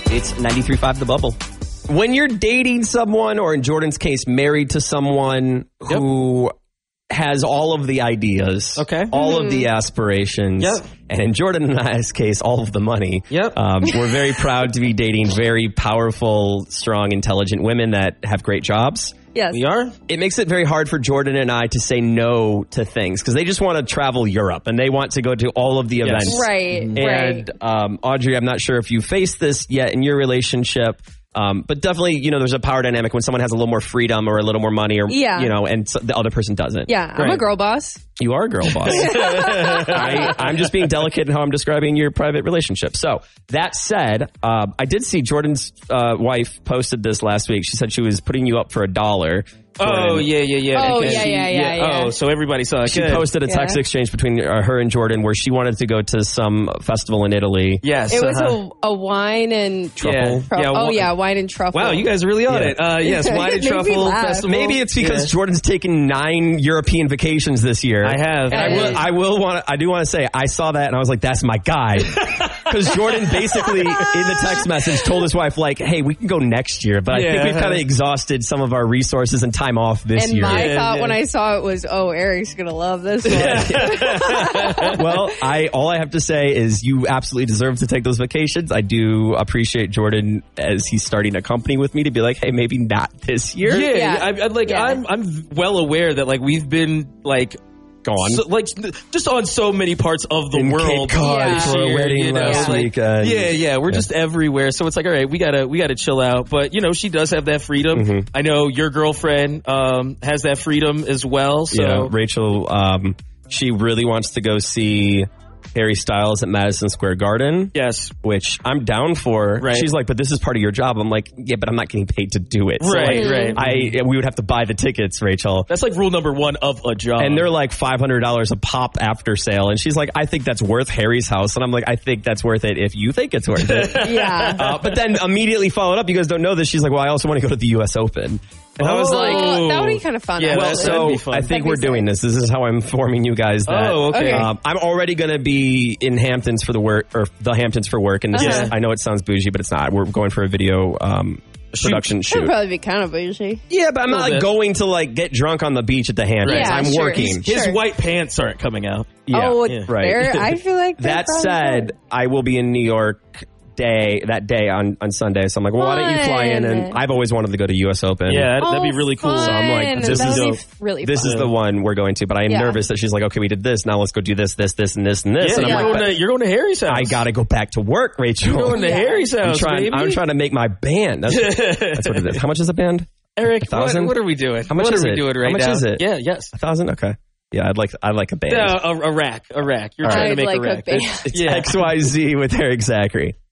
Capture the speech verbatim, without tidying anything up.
It's ninety-three point five The Bubble. When you're dating someone, or in Jordan's case, married to someone Yep. who has all of the ideas, Okay. all Mm-hmm. of the aspirations, Yep. and in Jordan and I's case, all of the money. Yep. Um, we're very proud to be dating very powerful, strong, intelligent women that have great jobs. Yes. We are? It makes it very hard for Jordan and I to say no to things because they just want to travel Europe and they want to go to all of the Yes. events. Right, And right. um, Audrey, I'm not sure if you faced this yet in your relationship, um, but definitely, you know, there's a power dynamic when someone has a little more freedom or a little more money, or Yeah. you know, and so the other person doesn't. Yeah, I'm a Right. girl boss. You are a girl boss. I, I'm just being delicate in how I'm describing your private relationship. So that said, uh, I did see Jordan's uh, wife posted this last week. She said she was putting you up for a dollar. Oh, Jordan. yeah, yeah, yeah. Oh, Okay. yeah, yeah, yeah, yeah. Oh, so everybody saw it. She Good. posted a text Yeah. exchange between uh, her and Jordan where she wanted to go to some festival in Italy. Yes. It was uh-huh. a, a wine and Truffle. Yeah. Tru- Yeah, oh wa- yeah, wine and truffle. Wow, you guys are really on Yeah. it. Uh, yes, wine and It made me truffle laugh. festival. Maybe it's because Yeah. Jordan's taken nine European vacations this year. I have. And I will. I will want. I do want to say I saw that and I was like, "That's my guy," because Jordan basically in the text message told his wife like, "Hey, we can go next year, but I Yeah. think we've kind of exhausted some of our resources and time off this And year." my Yeah, thought yeah. when I saw it was, oh, Eric's gonna love this one. Well, I all I have to say is you absolutely deserve to take those vacations. I do appreciate Jordan as he's starting a company with me to be like, "Hey, maybe not this year." Yeah, Yeah. I, I, like Yeah. I'm, I'm well aware that like we've been like Gone. so, like just on so many parts of the In world Cape Cod Yeah. for a year, wedding you know, last like- weekend. Yeah, yeah, we're just everywhere. So it's like, all right, we gotta we gotta chill out. But you know, she does have that freedom. Mm-hmm. I know your girlfriend um, has that freedom as well. So Yeah, Rachel, um, she really wants to go see Harry Styles at Madison Square Garden, yes, which I'm down for. Right. She's like, but this is part of your job. I'm like, yeah, but I'm not getting paid to do it. So, Right, like, right. I we would have to buy the tickets, Rachel. that's like rule number one of a job. And they're like five hundred dollars a pop after sale. And she's like, I think that's worth Harry's house. And I'm like, I think that's worth it if you think it's worth it. yeah. uh, but then immediately followed up, you guys don't know this. She's like, well, I also want to go to the U S Open. And I was Oh. like, Oh, that would be kind of fun. Yeah, well, actually. that'd so be fun. I think That'd be we're doing this. This is how I'm informing you guys that. Oh, okay. Okay. Um, I'm already going to be in Hamptons for the work, or the Hamptons for work. And this Uh-huh. is, I know it sounds bougie, but it's not. We're going for a video um, production That'd shoot. probably be kind of bougie. Yeah, but I'm not Little like bit. going to like get drunk on the beach at the Hamptons. Yeah, I'm sure. working. his Sure. white pants aren't coming out. Yeah, oh, yeah. right. there- I feel like That that's said, I will be in New York day that day on, on Sunday. So I'm like, well, why don't you fly in? And Fun. I've always wanted to go to U S Open. Yeah, that'd be Oh, really cool. So I'm like, fun. this That is would be a- really This fun. is the one we're going to, but I am Yeah. nervous that she's like, okay, we did this. Now let's go do this, this, this, and this, and this. Yeah, and I'm you're, like, going to, you're going to Harry's house. I got to go back to work, Rachel. You're going to Yeah. Harry's I'm house, trying, baby. I'm trying to make my band. That's, that's what it is. How much is a band? Eric, A thousand? what, what are we doing? How much what is are we it? doing right How much now? is it? Yeah, yes. A thousand? Okay. Yeah, I'd like, I'd like a band. No, a, a rack, a rack. You're All trying right. to make I'd a like a rack. band. It's- It's yeah. X Y Z with Eric Zachary.